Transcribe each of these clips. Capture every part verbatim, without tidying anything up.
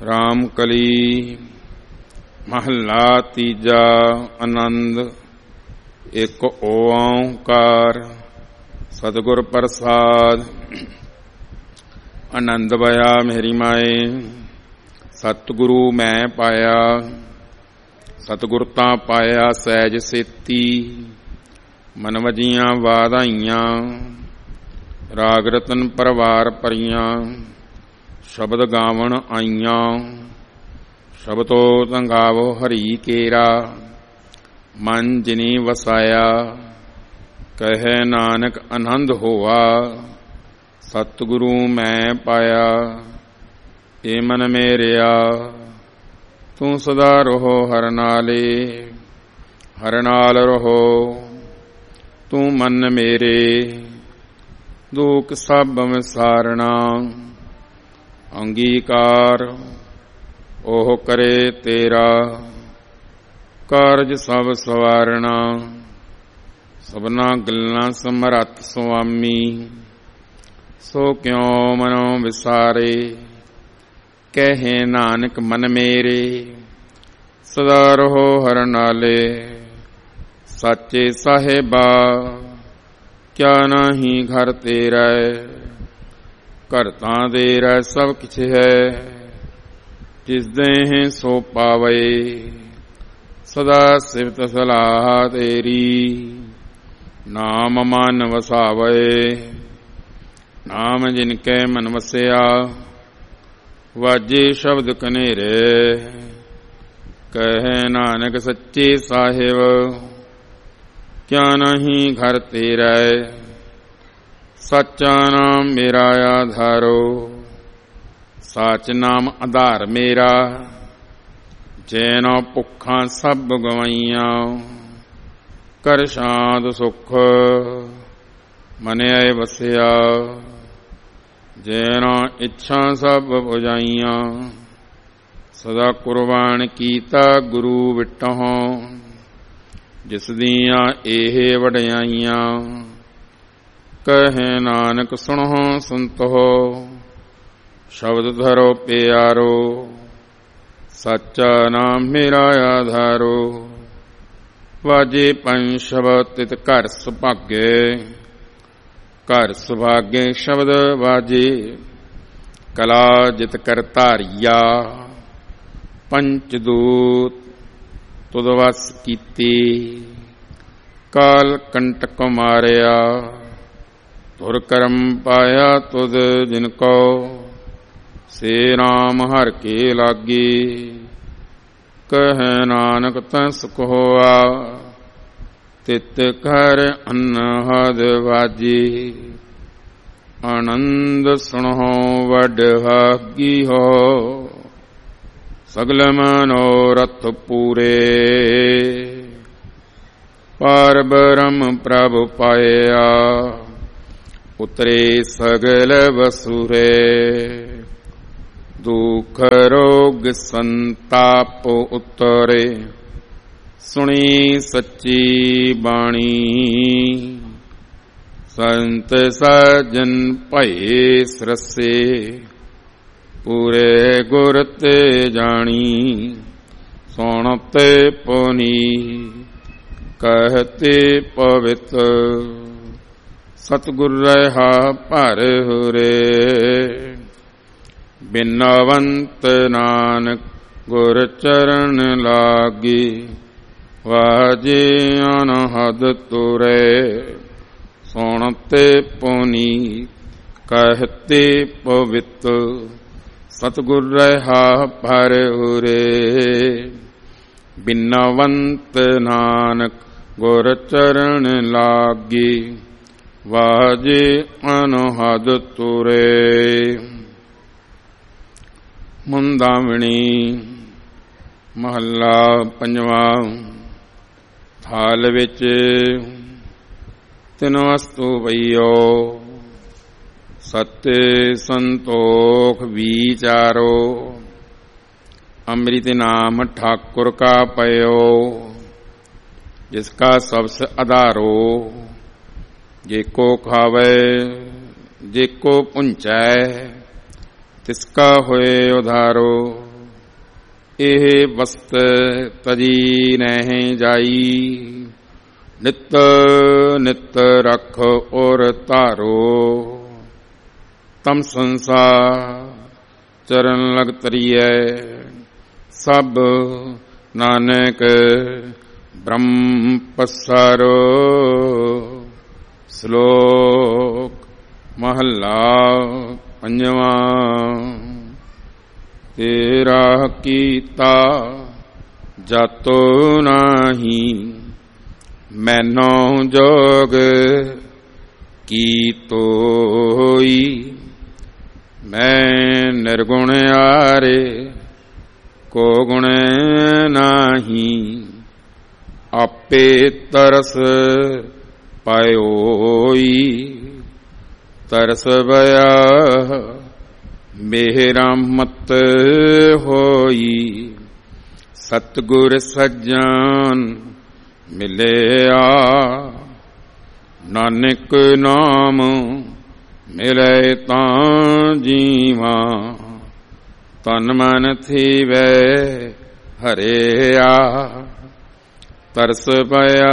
ਰਾਮ ਕਲੀ ਮਹੱਲਾ ਤੀਜਾ। ਆਨੰਦ। ਇੱਕ ਓੰਕਾਰ ਸਤਿਗੁਰ ਪ੍ਰਸਾਦ। ਆਨੰਦ ਭਇਆ ਮੇਰੀ ਮਾਏ, ਸਤਿਗੁਰੂ ਮੈਂ ਪਾਇਆ। ਸਤਿਗੁਰ ਤਾਂ ਪਾਇਆ ਸਹਿਜ ਸੇਤੀ, ਮਨ ਵਜੀਆਂ ਵਾਧਾਈਆਂ। ਰਾਗ ਰਤਨ ਪਰਵਾਰ ਭਰੀਆਂ, ਸ਼ਬਦ ਗਾਵਣ ਆਈਆਂ। ਸ਼ਬਦੋ ਤੰਗਾਵੋ ਹਰੀ ਕੇਰਾ, ਮਨ ਜਿਨੀ ਵਸਾਇਆ। ਕਹੇ ਨਾਨਕ ਆਨੰਦ ਹੋਆ, ਸਤਿਗੁਰੂ ਮੈਂ ਪਾਇਆ। ਏ ਮਨ ਮੇਰਿਆ ਤੂੰ ਸਦਾ ਰਹੋ ਹਰ ਨਾਲੇ, ਹਰ ਨਾਲ ਰਹੋ ਤੂੰ ਮਨ ਮੇਰੇ। ਦੁਖ ਸਭ ਵਿਸਾਰਣਾ, ਅੰਗੀਕਾਰ ਉਹ ਕਰੇ ਤੇਰਾ। ਕਾਰਜ ਸਭ ਸਵਾਰਣਾ, ਸਭਨਾ ਗੱਲਾਂ ਸਮਰੱਥ ਸੁਆਮੀ। ਸੋ ਕਿਉ ਮਨੋ ਵਿਸਾਰੇ, ਕਹੇ ਨਾਨਕ ਮਨ ਮੇਰੇ। ਸਦਾ ਰਹੋ ਹਰ ਨਾਲੇ, ਸਾਚੇ ਸਾਹਿਬਾ ਕਿਆ ਨਾਹੀ ਘਰ ਤੇਰਾ। ਘਰ ਤਾਂ ਤੇਰਾ ਸਭ ਕਿਛ ਹੈ, ਜਿਸ ਦੇਹ ਸੋ ਪਾਵੇ। ਸਦਾ ਸਿਫਤ ਸਲਾਹ ਤੇਰੀ, ਨਾਮ ਮਨ ਵਸਾਵੇ। ਨਾਮ ਜਿਨ ਕੈ ਮਨ ਵਸਿਆ, ਵਾਜੇ ਸ਼ਬਦ ਕਨੇਰੇ। ਕਹੇ ਨਾਨਕ ਸੱਚੇ ਸਾਹਿਬ, ਕਿਆ ਨਹੀਂ ਘਰ ਤੇਰਾ। ਸੱਚਾ ਨਾਮ ਮੇਰਾ ਆਧਾਰੋ, ਸਾਚ ਨਾਮ ਆਧਾਰ ਮੇਰਾ। ਜੈਨੋ ਭੁੱਖਾਂ ਸਭ ਗਵਾਈਆਂ, ਕਰ ਸ਼ਾਂਤ ਸੁਖ ਮਨਿ ਵਸਿਆ। ਜੈਨੋ ਇੱਛਾ ਸਭ ਬੁਝਾਈਆਂ, ਸਦਾ ਕੁਰਬਾਨ ਕੀਤਾ ਗੁਰੂ ਵਿਟਹੁ। ਜਿਸ ਦੀਆਂ ਇਹ ਵਡਿਆਈਆਂ, ਕਹੇ ਨਾਨਕ ਸੁਣੋ ਸੰਤੋ। ਸ਼ਬਦ ਧਰੋ ਪਿਆਰੋ, ਸੱਚਾ ਨਾਮ ਮੇਰਾ ਆਧਾਰੋ। ਵਾਜੇ ਪੰਜ ਸ਼ਬਦ ਤਿਤ ਘਰ ਸੁਭਾਗੇ, ਘਰ ਸੁਭਾਗੇ ਸ਼ਬਦ ਵਾਜੇ। ਕਲਾ ਜਿਤ ਕਰ ਧਾਰੀਆ, ਪੰਚ ਦੂਤ ਤੁਧ ਵਸ ਕੀਤੀ। ਕਾਲ ਕੰਟਕ ਮਾਰਿਆ, ਧੁਰ ਕਰਮ ਪਾਇਆ ਤੁਧ ਜਿਨ ਕੋ। ਸੇ ਰਾਮ ਹਰਿ ਕੇ ਲਾਗੀ, ਕਹੈ ਨਾਨਕ ਤੈ ਸੁਖ ਹੋਆ। ਤਿਤ ਘਰ ਅਨਹਦ ਵਾਜੀ, ਆਨੰਦ ਸੁਣੋ ਵਡ ਭਾਗੀ ਹੋ। ਸਗਲ ਮਨੋਰਥ ਪੂਰੇ, ਪਾਰ ਬ੍ਰਹਮ ਪ੍ਰਭ ਪਾਇਆ। ਉਤਰੇ ਸਗਲ ਵਸੁਰੇ, ਦੁਖ ਰੋਗ ਸੰਤਾਪ ਉਤਰੇ। ਸੁਣੀ ਸੱਚੀ ਬਾਣੀ, ਸੰਤ ਸਾਜਨ ਭਏ ਸਰਸੇ। ਪੂਰੇ ਗੁਰ ਤੇ ਜਾਣੀ, ਸੁਣ ਤੇ ਪੁਨੀ ਕਹਤੇ ਪਵਿੱਤ। ਸਤਿਗੁਰ ਰਹਾ ਭਰ ਹੁਰੇ, ਬਿਨਵੰਤ ਨਾਨਕ ਗੁਰ ਚਰਨ ਲਾਗੀ। ਵਾਜੇ ਅਨਹਦ ਤੁਰੇ, ਸੁਣ ਤੇ ਪੁਨੀ ਕਹਤੇ ਪਵਿੱਤ। ਸਤਿਗੁਰ ਰਹਾ ਭਰ ਹੁਰੇ, ਬਿਨਵੰਤ ਨਾਨਕ ਗੁਰ ਚਰਨ ਲਾਗੀ। ਵਾਜੇ ਅਨਹਦ ਤੁਰੇ। ਮੁੰਦਾਵਣੀ ਮਹੱਲਾ ਪੰਜਵਾਂ। ਥਾਲ ਵਿੱਚ ਤਿੰਨ ਵਸਤੂ ਪਈਓ, ਸਤਿ ਸੰਤੋਖ ਵਿਚਾਰੋ। ਅੰਮ੍ਰਿਤ ਨਾਮ ਠਾकुर का पयो, जिसका सबसे आधारो। जेको खावे जेको पुंचै, तिसका होए उधारो। ਇਹ ਵਸਤ ਤਜੀ ਨਹਿ ਜਾਈ। ਨਿਤ ਨਿਤ ਰਖ ਔਰ ਧਾਰੋ। ਤਮ ਸੰਸਾਰ ਚਰਨ ਲਗ ਤਰੀਐ। ਸਭ ਨਾਨਕ ਬ੍ਰਹਮ ਪਸਾਰੋ। ਸ਼ਲੋਕ ਮਹੱਲਾ ਪੰਜਵਾਂ। ਤੇਰਾ ਕੀਤਾ ਜਾਤੋ ਨਾਹੀ। ਮੈਨੋ ਜੋਗ ਕੀਤੋਈ। ਮੈਂ ਨਿਰਗੁਣ ਆਰੇ ਕੋ ਗੁਣ ਨਾਹੀ। ਆਪੇ ਤਰਸ ਪਾਇਓਈ। ਤਰਸ ਬਇਆ ਮੇਰਾ ਮਤ ਹੋਈ। ਸਤਿਗੁਰ ਸੱਜਣ ਮਿਲਿਆ। ਨਾਨਕ ਨਾਮ ਮਿਲੇ ਤਾਂ ਜੀਵਾ। ਤਨ ਮਨ ਥੀਵੈ ਹਰਿਆ। ਤਰਸ ਪਿਆ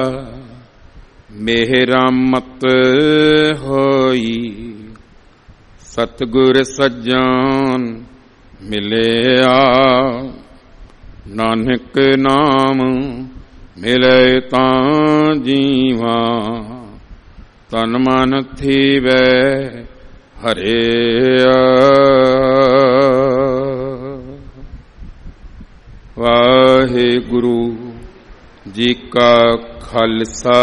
ਮੇਰਾ ਮਤ ਹੋਈ। ਸਤਿਗੁਰ ਸੱਜਣ ਮਿਲਿਆ। ਨਾਨਕ ਨਾਮ ਮਿਲੇ ਤਾਂ ਜੀਵਾ। ਤਨ ਮਨ ਥੀਵੈ ਹਰਿਆ। ਵਾਹਿਗੁਰੂ ਜੀ ਕਾ ਖਾਲਸਾ।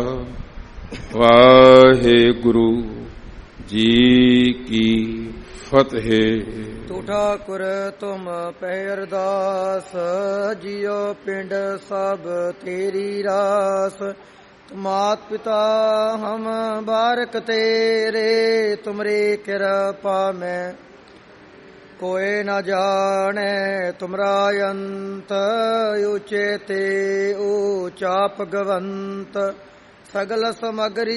ਵਾਹਿਗੁਰੂ ਜੀ ਕੀ ਫਤਿਹ। ਤੂੰ ਠਾਕੁਰ ਤੁਮ ਪੈ ਅਰਦਾਸ। ਜਿਉ ਪਿੰਡ ਸਭ ਤੇਰੀ ਰਾਸ। ਮਾਤ ਪਿਤਾ ਹਮ ਬਾਰਕ ਤੇਰੇ। ਤੁਮਰੀ ਕਿਰਪਾ ਮੈਂ ਕੋਇ ਨ ਜਾਣੈ। ਤੁਮਰਾ ਅੰਤ ਉਚੇ ਤੇ ਊਚਾ ਭਗਵੰਤ। ਸਗਲ ਸਮਗਰੀ